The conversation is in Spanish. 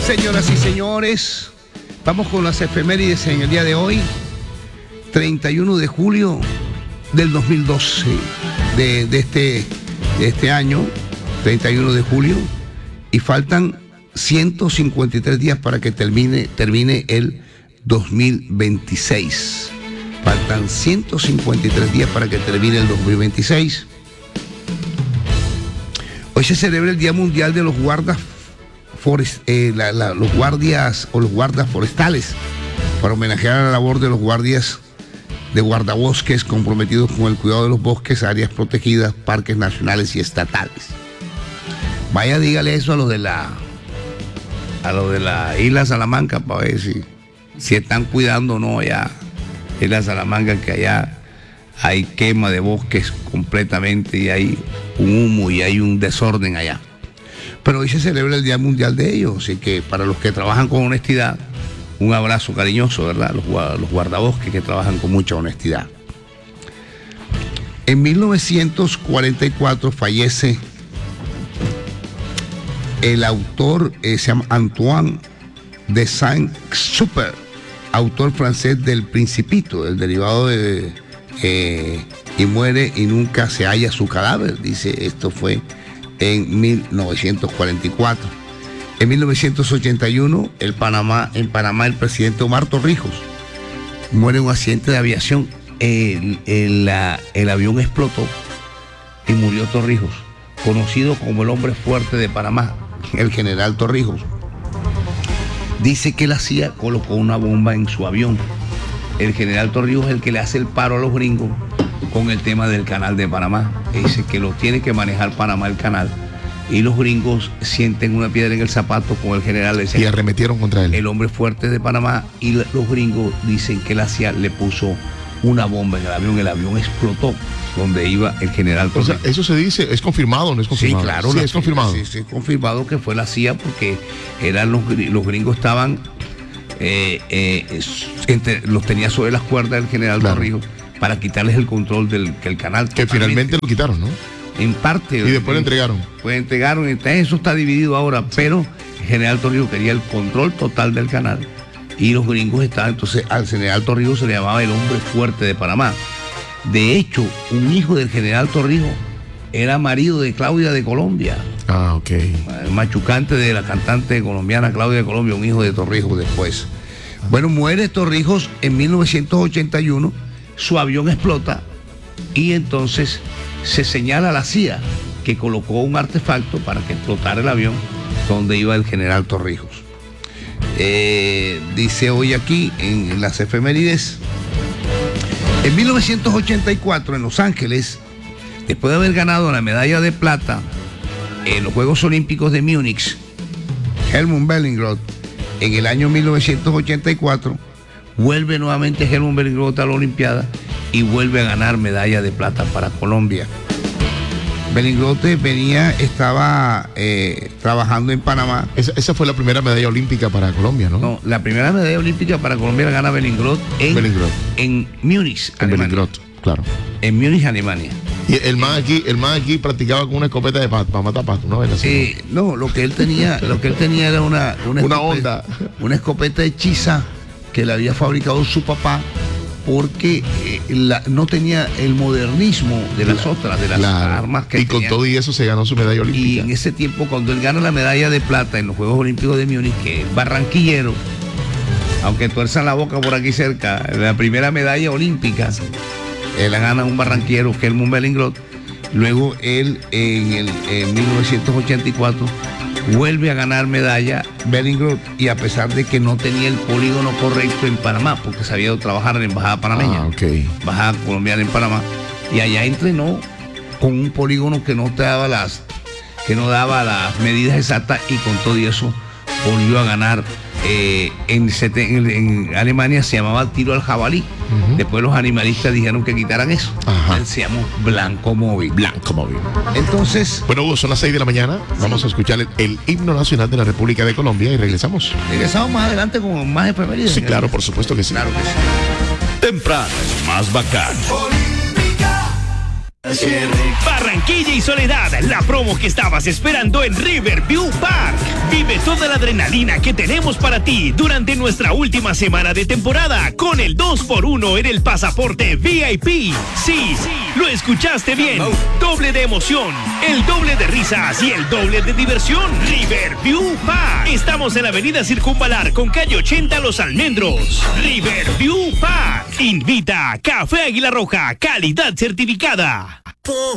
Señoras y señores, vamos con las efemérides en el día de hoy, 31 de julio del 2012, de este año, 31 de julio, y faltan 153 días para que termine el 2026. Faltan 153 días para que termine el 2026. Hoy se celebra el Día Mundial de los Guardas los guardias o los guardas forestales, para homenajear a la labor de los guardias de guardabosques comprometidos con el cuidado de los bosques, áreas protegidas, parques nacionales y estatales. Vaya, dígale eso a lo de la isla Salamanca para ver si están cuidando o no allá en la Salamanca, que allá hay quema de bosques completamente y hay un humo y hay un desorden allá. Pero hoy se celebra el Día Mundial de ellos, así que para los que trabajan con honestidad, un abrazo cariñoso, ¿verdad? Los guardabosques que trabajan con mucha honestidad. En 1944 fallece el autor, se llama Antoine de Saint-Exupéry, autor francés del Principito, el derivado de y muere y nunca se halla su cadáver. Dice, esto fue en 1944. En 1981, en Panamá, el presidente Omar Torrijos muere en un accidente de aviación. El avión explotó y murió Torrijos, conocido como el hombre fuerte de Panamá, el general Torrijos. Dice que la CIA colocó una bomba en su avión. El general Torrijos es el que le hace el paro a los gringos con el tema del canal de Panamá. Dice que lo tiene que manejar Panamá el canal, y los gringos sienten una piedra en el zapato con el general. Y arremetieron contra él. El hombre fuerte de Panamá, y los gringos dicen que la CIA le puso una bomba en el avión explotó donde iba el general Torrijos. O sea, eso se dice, ¿es confirmado o no es confirmado? Sí, claro. Sí, es confirmado. Sí, es confirmado que fue la CIA, porque eran los gringos estaban, los tenía sobre las cuerdas el general Torrijos para quitarles el control del canal. Que finalmente lo quitaron, ¿no? En parte. Y después lo entregaron. Pues entregaron, eso está dividido ahora, pero el general Torrijos quería el control total del canal y los gringos estaban. Entonces al general Torrijos se le llamaba el hombre fuerte de Panamá. De hecho, un hijo del general Torrijos era marido de Claudia de Colombia. Ah, ok. El machucante de la cantante colombiana Claudia de Colombia, un hijo de Torrijos después. Bueno, muere Torrijos en 1981, su avión explota y entonces se señala a la CIA que colocó un artefacto para que explotara el avión donde iba el general Torrijos. Dice hoy aquí en las efemérides, en 1984 en Los Ángeles, después de haber ganado la medalla de plata en los Juegos Olímpicos de Múnich, Helmut Bellingroth, en el año 1984, vuelve nuevamente Helmut Bellingroth a la Olimpiada y vuelve a ganar medalla de plata para Colombia. Bellingroth estaba trabajando en Panamá. Esa fue la primera medalla olímpica para Colombia, ¿no? No, la primera medalla olímpica para Colombia la gana Bellingroth en Múnich, Alemania. Bellingroth, claro. En Múnich, Alemania. Y el man aquí practicaba con una escopeta de pato, para matar pato, ¿no? No, lo que él tenía era una onda. Una escopeta hechiza que le había fabricado su papá, porque no tenía el modernismo de las otras, de las armas que tenía. Y con todo y eso se ganó su medalla olímpica. Y en ese tiempo, cuando él gana la medalla de plata en los Juegos Olímpicos de Múnich, que es barranquillero, aunque tuerzan la boca por aquí cerca, la primera medalla olímpica, él la gana un barranquillero, Helmut Bellingroth. Luego él, en 1984, vuelve a ganar medalla Bellingroth, y a pesar de que no tenía el polígono correcto en Panamá, porque se había ido a trabajar en la embajada panameña, embajada colombiana en Panamá, y allá entrenó con un polígono que no daba las medidas exactas, y con todo eso volvió a ganar. En Alemania se llamaba tiro al jabalí. Después los animalistas dijeron que quitaran eso. Él se llamó Blanco Móvil. Entonces, bueno, Hugo, son las 6 de la mañana. Vamos a escuchar el himno nacional de la República de Colombia y regresamos. Regresamos más adelante con más efemérides. Sí, claro, por supuesto que sí. Claro que sí. Temprano es más bacán. Barranquilla y Soledad, la promo que estabas esperando en Riverview Park. Vive toda la adrenalina que tenemos para ti durante nuestra última semana de temporada con el 2x1 en el pasaporte VIP. Sí, lo escuchaste bien. Doble de emoción, el doble de risas y el doble de diversión. Riverview Park. Estamos en la avenida Circunvalar con calle 80 Los Almendros. Riverview Park. Invita Café Águila Roja, calidad certificada.